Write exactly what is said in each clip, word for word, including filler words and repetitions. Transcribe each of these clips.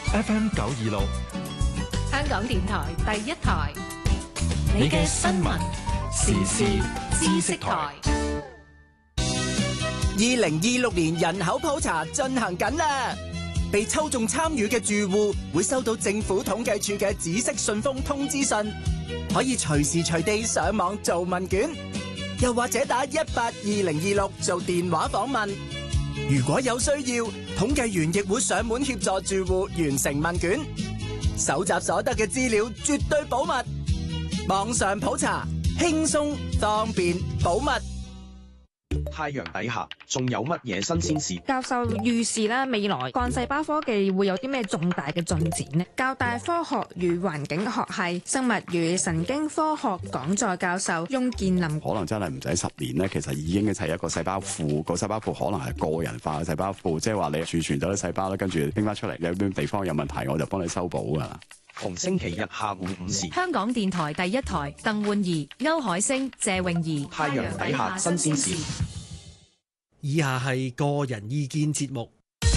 F M 九二六， 香港電台第一台， 你嘅新聞時事知識台。 二零二六年人口普查進行緊啦，被抽中參與嘅住戶會收到政府統計處嘅紫色信封通知信，可以隨時隨地上網做問卷，又或者打一八二零二六做電話訪問。如果有需要，統計員亦會上門協助住戶完成問卷，搜集所得嘅資料絕對保密，網上普查輕鬆方便保密。 太陽底下仲有乜嘢新鮮事？ 教授預示啦，未來幹細胞科技會有啲咩重大嘅進展呢？教大科學與環境學系生物與神經科學講座教授翁建林， 可能真係唔使十年咧，其實已經係一個細胞庫，個細胞庫可能係個人化嘅細胞庫，即係話你儲存咗啲細胞咧，跟住拎翻出嚟，有啲地方有問題，我就幫你修補噶啦。 逢星期日下午五時， 香港電台第一台，鄧煥儀、歐海星、謝泳儀， 太陽底下新鮮事。 以下係個人意見節目，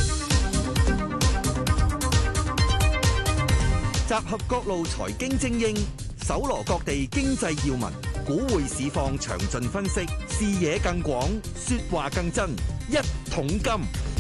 集合各路財經精英，搜羅各地經濟要聞，股匯市況詳盡分析，視野更廣，說話更真，一桶金。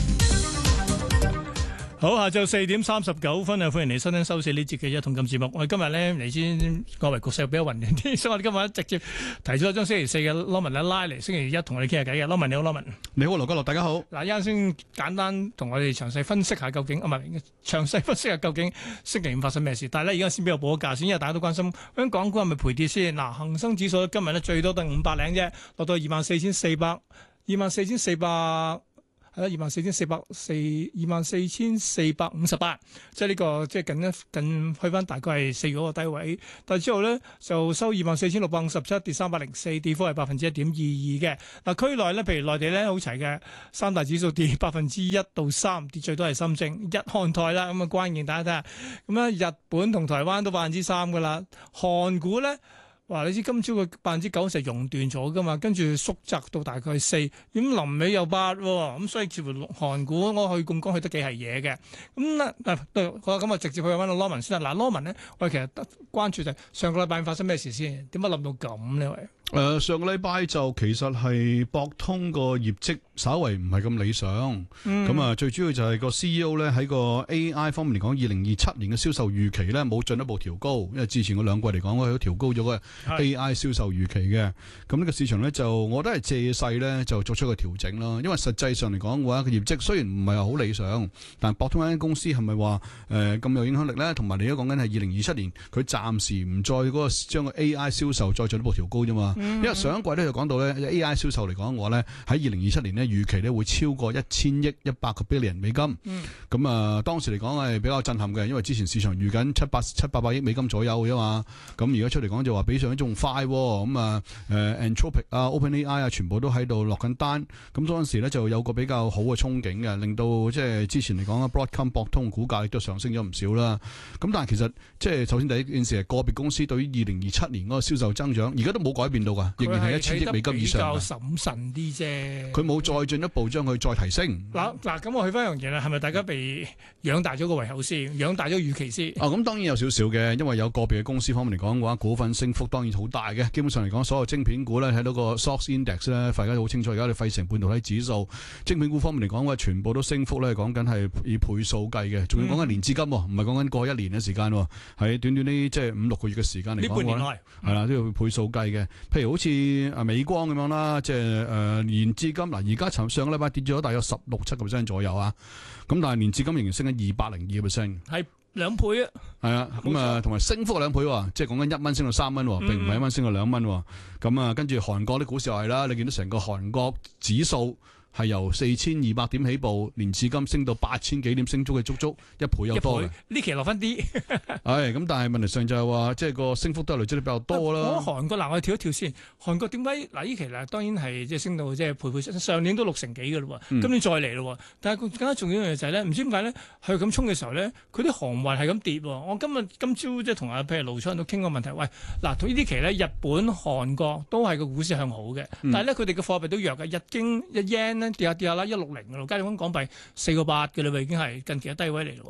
好，下晝四點三十九分啊！歡迎你收聽收視呢節嘅一桶金節目。我哋今日咧嚟先，外圍局勢比較混亂啲，所以我哋今日直接提咗一張星期四嘅 Lawman 咧拉嚟，星期一同我哋傾下偈嘅。Lawman 你好，Lawman。 你好，羅家樂，大家好。 嗱，一陣先簡單同我哋詳細分析下究竟，啊唔係詳細分析下究竟星期五發生咩事。但係咧，而家先俾我報個價先，因為大家都關心，咁港股係咪賠跌先？嗱，恒生指數今日咧最多得五百零啫，落到二萬四千四百，二萬四千四百。係啦，二萬四千四百四，二萬四千四百五十八，即係呢個即係近一近去翻大概係四嗰個低位，但係之後咧就收二萬四千六百五十七，跌三百零四，跌幅係百分之一點二二嘅。嗱，區內咧，譬如內地咧好齊嘅，三大指數跌百分之一到三，跌最多係深證、日韓台啦。咁啊，關鍵大家睇下，咁咧日本同台灣都百分之三噶啦，韓股咧。哇！你知今朝嘅百分之九成熔斷咗噶嘛，跟住縮窄到大概四，咁臨尾又八喎，咁所以似乎韓股我去槓桿去得幾係嘢嘅。咁咧嗱，好咁啊，直接去揾到 Lawman 先啦。嗱 Lawman 咧，我哋其實得關注就係上個禮拜發生咩事先？點解諗到咁呢？喂？ 誒、呃、上個禮拜就其實係博通個業績稍為唔係咁理想，咁啊、嗯、最主要就係個 C E O 咧喺個 A I 方面嚟講，二零二七年嘅銷售預期咧冇進一步調高，因為之前嗰兩季嚟講，我都調高咗個 A I 銷售預期嘅。咁呢個市場咧就我覺得係借勢咧就作出個調整啦。因為實際上嚟講嘅話，個業績雖然唔係好理想，但博通間公司係咪話誒咁有影響力咧？同埋你而家講緊係二零二七年，佢暫時唔再嗰、那個將個 A I 銷售再進一步調高啫嘛。因為上一季咧就講到咧 A I 銷售嚟講嘅話咧，喺二零二七年咧預期咧會超過一千億一百個 billion 美金。咁啊、嗯呃、當時嚟講係比較震撼嘅，因為之前市場預緊七百七八百億美金左右嘅嘛。咁而家出嚟講就話比上一仲快。咁啊誒 Anthropic 啊 OpenAI 啊全部都喺度落緊單。咁嗰陣時咧就有個比較好嘅憧憬嘅，令到即係之前嚟講啊 Broadcom 博通股價亦都上升咗唔少啦。咁但係其實即係首先第一件事係個別公司對於二零二七年嗰個銷售增長，而家都冇改變到㗎。仍然係一千億美金以上嘅， 比較審慎啲啫。 佢冇再進一步將佢再提升。 嗱嗱，咁我去翻一樣嘢啦，係咪大家被養大咗個胃口先，養大咗預期先？ 啊，咁當然有少少嘅，因為有個別嘅公司方面嚟講嘅話，股份升幅當然好大嘅。基本上嚟講，所有晶片股咧睇到個 S O X Index 咧，大家都好清楚。而家你費城半導體指數，晶片股方面嚟講嘅話，全部都升幅咧，講緊係以倍數計嘅，仲要講緊年至今，唔係講緊過一年嘅時間，喺短短呢即係五六個月嘅時間嚟講，呢半年內係啦，都要倍數計嘅。譬如好似啊美光咁樣啦，即係誒年至今嗱，而家上上個禮拜跌咗大約十六七個 percent 左右啊，咁但係年至今仍然升緊二百零二個 percent， 係兩倍啊， 係啊，咁啊同埋升幅兩倍喎，即係講緊一蚊升到三蚊，並唔係一蚊升到兩蚊。咁啊跟住韓國啲股市又係啦，你見到成個韓國指數係由四千二百點起步，年至今升到八千幾點，升足嘅足足一倍有多嘅。 呢期落翻啲， 係咁，但係問題上就係話，即係個升幅都係累積得比較多啦。 我韓國嗱，我哋跳一跳先。韓國點解嗱？呢期嗱當然係即係升到即係倍倍，上年都六成幾嘅咯喎，今年再嚟咯喎。但係更加重要嘅就係咧，唔知點解咧，佢咁衝嘅時候咧，佢啲航運係咁跌喎。我今日今朝即係同阿譬如盧昌都傾個問題，喂嗱，同呢啲期咧，日本、韓國都係個股市向好嘅，但係咧佢哋嘅貨幣都弱嘅，日經一 yen 跌下跌下啦，一六零嘅咯，加上港幣四個八嘅啦，已經係近期嘅低位嚟咯。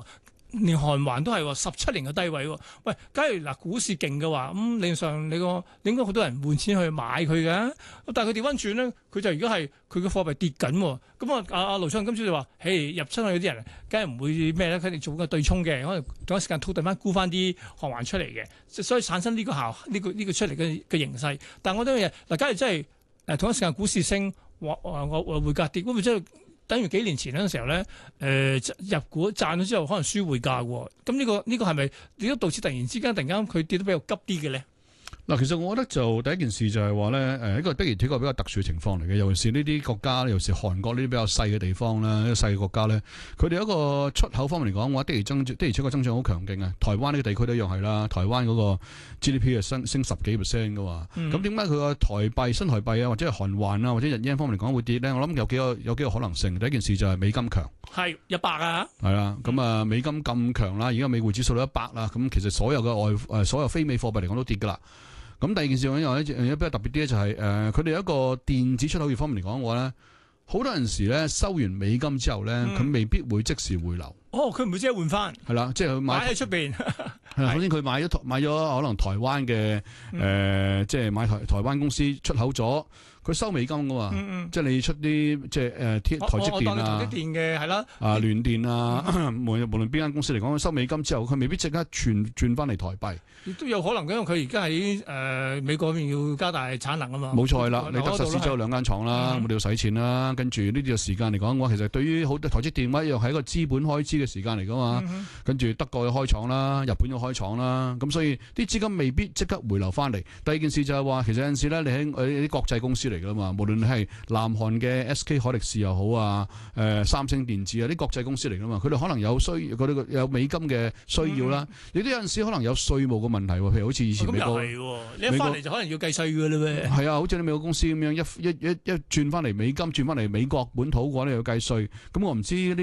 連韓環都係喎，十七年嘅低位喎。喂，假如嗱股市勁嘅話，咁理論上你個應該好多人換錢去買佢嘅，但係佢調翻轉咧，佢就而家係佢嘅貨幣跌緊喎。咁啊，阿阿盧昌今朝就話：嘿，入親去嗰啲人，梗係唔會咩咧？佢哋做個對沖嘅，可能同一時間套定翻沽翻啲韓環出嚟嘅，所以產生呢個效呢、呢個呢、呢個出嚟嘅嘅形勢。但係我覺得嘢嗱，假如真係誒同一時間股市升，或或或匯價跌，咁咪即係。等於幾年前嗰陣時候咧，誒、呃、入股賺咗之後，可能輸匯價喎。咁呢、呢個呢、呢個係咪亦都導致突然之間突然間佢跌得比較急啲嘅咧？ 嗱，其實我覺得就第一件事就係話咧，誒一個的而且確比較特殊嘅情況嚟嘅，尤其是呢啲國家，尤其是韓國呢啲比較細嘅地方啦，呢啲細嘅國家咧，佢哋一個出口方面嚟講嘅話，的而增的而且確增長好強勁啊！台灣呢個地區都一樣係啦，台灣嗰個 G D P 係升升十幾 percent 嘅喎。咁點解佢個台幣、新台幣啊，或者係韓環啊，或者日元方面嚟講會跌咧？我諗有幾個有幾個可能性。第一件事就係美金強， 係一百啊， 係啦。咁啊，美金咁強啦，而家美匯指數到一百啦，咁其實所有嘅外誒所有非美貨幣嚟講都跌㗎啦。咁第二件事，我有一樣嘢比較特別啲咧，就係誒佢哋有一個電子出口業方面嚟講嘅話咧，好多陣時咧收完美金之後咧，佢、嗯、未必會即時回流。 哦，佢唔會即係換翻。係啦，即係佢買喺出邊。 係啦，首先佢買咗買咗可能台灣嘅誒、呃，即係買台台灣公司出口咗。佢收美金噶嘛，嗯嗯即係你出啲即係誒台積電啊， 台積電嘅係啦， 啊聯電啊，嗯、無無論邊間公司嚟講，收美金之後，佢未必即刻轉轉翻嚟台幣， 亦都有可能，因為佢而家喺誒美國嗰邊要加大產能啊嘛。 冇錯啦，你德實施咗兩間廠啦，咁你要使錢啦，跟住呢啲嘅時間嚟講嘅話，其實對於好多台積電一樣係一個資本開支嘅時間嚟噶嘛。嗯、跟住德國要開廠啦，日本要開廠啦，咁所以啲資金未必即刻回流翻嚟。第二件事就係話，其實有陣時咧，你喺誒啲國際公司嚟噶嘛，無論係南韓嘅 S K 海力士又好啊，誒、呃、三星電子啊，啲國際公司嚟噶嘛，佢哋可能有需，佢哋有美金嘅需要啦，亦都、嗯、有陣時可能有稅務嘅問題，譬如好似以前美國， 哦、你一翻嚟就可能要計稅噶啦咩？係啊，好似你美國公司咁樣，一一一一轉翻嚟美金，轉翻嚟美國本土嘅話咧，要計稅。咁我唔知呢。